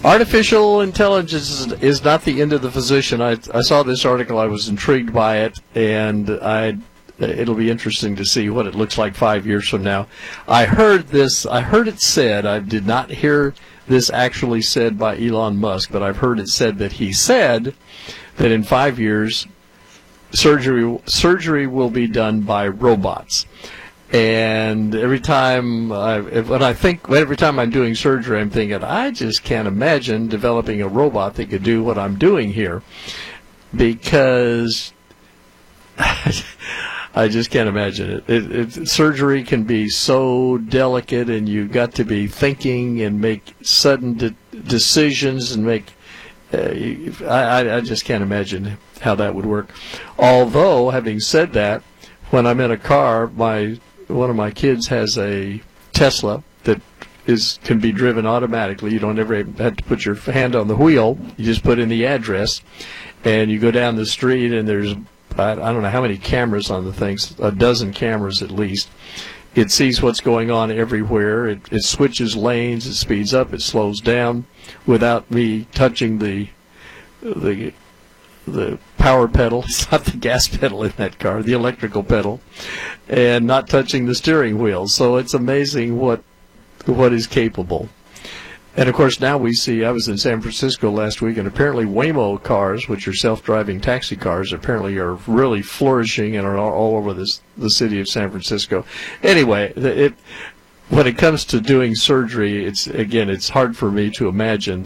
Artificial intelligence is not the end of the physician. I saw this article. I was intrigued by it, and it'll be interesting to see what it looks like 5 years from now. I heard it said, I did not hear this actually said by Elon Musk, but I've heard it said that he said that in 5 years, surgery will be done by robots. And every time I'm doing surgery, I'm thinking, I just can't imagine developing a robot that could do what I'm doing here, because I just can't imagine it. Surgery can be so delicate, and you've got to be thinking and make sudden decisions and make. I just can't imagine how that would work. Although, having said that, when I'm in a car, one of my kids has a Tesla that can be driven automatically. You don't ever have to put your hand on the wheel. You just put in the address, and you go down the street, and there's I don't know how many cameras on the things, a dozen cameras at least. It sees what's going on everywhere. It switches lanes. It speeds up. It slows down without me touching the power pedal. It's not the gas pedal in that car, the electrical pedal, and not touching the steering wheel. So it's amazing what is capable. And of course now we see, I was in San Francisco last week, and apparently Waymo cars, which are self-driving taxi cars, apparently are really flourishing and are all over the city of San Francisco. Anyway, when it comes to doing surgery, it's hard for me to imagine